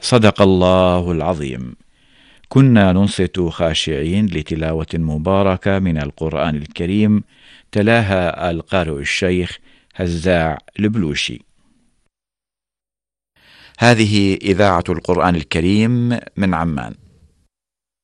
صدق الله العظيم. كنا ننصت خاشعين لتلاوة مباركة من القرآن الكريم، تلاها القارئ الشيخ هزاع البلوشي. هذه إذاعة القرآن الكريم من عمان.